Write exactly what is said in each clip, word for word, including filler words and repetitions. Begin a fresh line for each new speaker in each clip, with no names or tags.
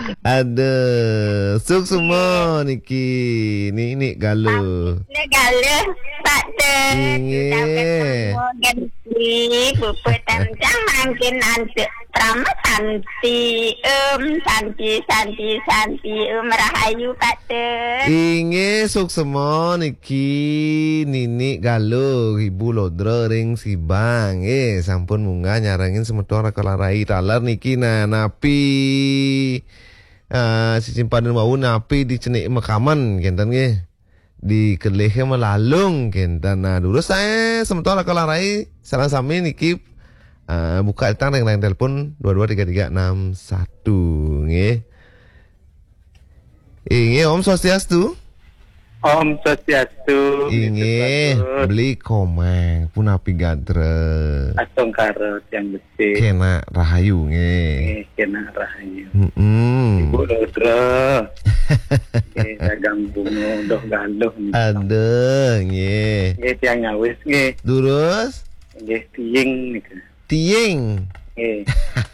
Ada suk semua niki ni ni galuh.
Ni galuh tak de.
Inge.
Ganti buku tentang mungkin nanti Trama Santi um Santi Santi Santi um Rahayu kata.
Inge suk semua niki nini galuh ibu lodra ring si bang eh sampun munggah nyarangin semeton kelarai talar niki na napi uh, si simpanan mau napi di cenik makaman kenten nge di kelehnya melalung kenten nah dulu saya semeton kelarai salah sami niki uh, buka tang yang lain telepon dua dua tiga tiga enam satu nge Inge Om Swastiastu.
Om Swastiastu.
Inge beli komeng pun api gadre.
Asong karot yang bersih.
Kena rahayu nge.
Eh, kena rahayu.
Mm-mm.
Ibu Lodra. Eh, dagang bunga doh galuh.
Ada nge.
Nge tiang nyawis nge.
Terus?
Nge tiing nih.
Tiing.
Eh.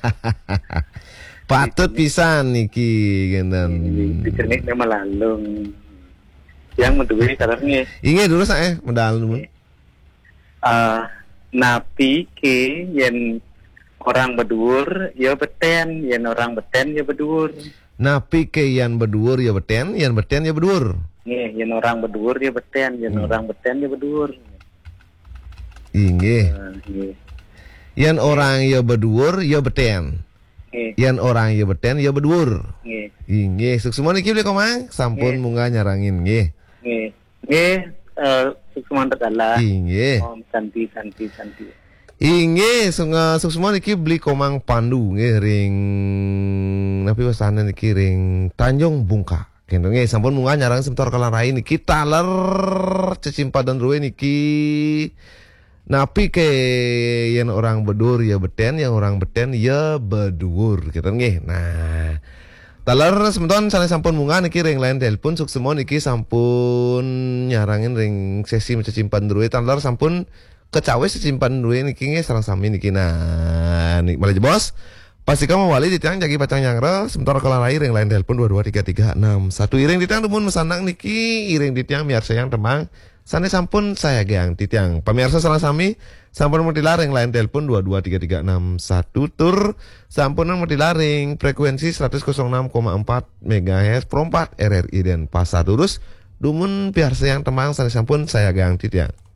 Patut pisan niki genten.
Dicernik nama lalung. Yang medui karena
Inge dulu saya medal dulu.
Uh, napi ke yen orang bedur ya beten, yen orang beten ya bedur.
Napi ke yan bedur ya beten, yan beten ya bedur.
Nih, yen orang bedur ya beten, yen hmm. orang beten ya bedur.
Inge.
Uh,
yan orang ya bedur ya beten.
Nge.
Yan orang ya beten ya bedur.
Nge.
Inge suk semua niki beli komang sampun munggah nyarangin nge.
Nge. Nge uh, suk semua tegala.
Inge.
Om santi santi santi.
Inge sunga suk semua niki beli komang pandu nge ring napi wasana niki ring Tanjung Bungka. Kendo nge sampun munggah nyarang sebentar kalarai niki taler cecimpadan ruwe niki napi ke yang orang bedur ya beten, yang orang beten ya bedur gitu nggih. Nah, talar sementon sana sampun munggah niki ring lain telepon suk semua niki sampun nyarangin ring sesi mencimpan duwe talar sampun kecawe cimpan duwe niki nggih sareng sami niki. Nah, nik malah bos. Pasti kamu wali ditiang jagi pacang nyangre sebentar kalarai ring lain telepon dua dua tiga tiga enam satu iring ditiang tumun mesanang niki iring ditiang biar sayang temang Sane sampun saya geang titiang. Pemirsa salah sami sampun mau dilaring lain telepon dua dua tiga tiga enam satu tur sampun mau dilaring frekuensi seratus enam koma empat megahertz perempat R R I dan Pasar Lurus dumun biar sayang temang sane sampun saya geang titiang.